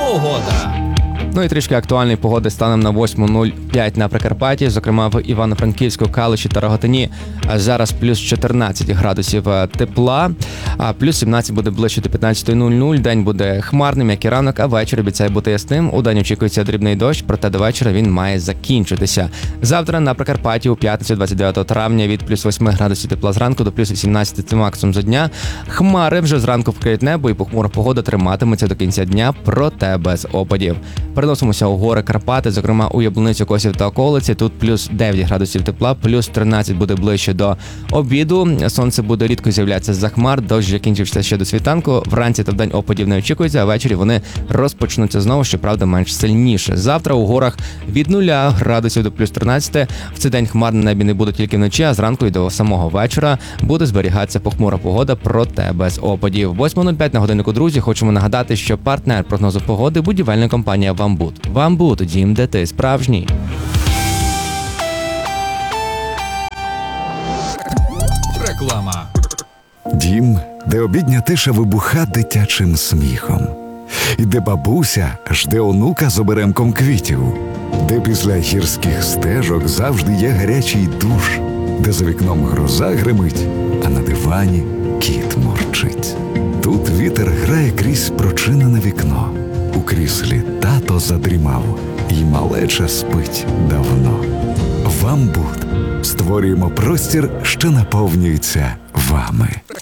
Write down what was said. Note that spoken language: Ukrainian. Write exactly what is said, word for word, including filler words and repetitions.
погода. Ну і трішки актуальної погоди станом на восьму нуль п'ять на Прикарпатті, зокрема в Івано-Франківську, Калуші та Рогатині. Зараз плюс чотирнадцять градусів тепла, а плюс сімнадцять буде ближче до п'ятнадцятої нуль нуль. День буде хмарним, як і ранок, а вечір обіцяє бути ясним. У день очікується дрібний дощ, проте до вечора він має закінчитися. Завтра на Прикарпатті у п'ятницю двадцять дев'ятого травня від плюс восьми градусів тепла зранку до плюс вісімнадцяти – це максимум за дня. Хмари вже зранку вкриють небо і похмура погода триматиметься до кінця дня, проте без опадів. Переносимося у гори Карпати, зокрема у Яблуницю, Косів та околиці. Тут плюс дев'ять градусів тепла, плюс тринадцять буде ближче до обіду. Сонце буде рідко з'являтися з-за хмар, дощ закінчився ще до світанку. Вранці та вдень опадів не очікується, а ввечері вони розпочнуться знову, щоправда, менш сильніше. Завтра у горах від нуля градусів до плюс тринадцяти. В цей день хмар на небі не буде тільки вночі, а зранку і до самого вечора буде зберігатися похмура погода, проте без опадів. восьма нуль п'ять на годиннику, друзі. Хочемо нагадати, що партнер прогнозу погоди – будівельна компанія «Вамбут». «Вамбут» – дім, де ти справжній. Реклама. Дім, де обідня тиша вибуха дитячим сміхом. І де бабуся жде онука з оберемком квітів. Де після гірських стежок завжди є гарячий душ. Де за вікном гроза гримить, а на дивані кіт мурчить. Тут вітер грає крізь прочинене вікно. У кріслі тато задрімав, і малеча спить давно. «Вамбут» створюємо простір, що наповнюється вами.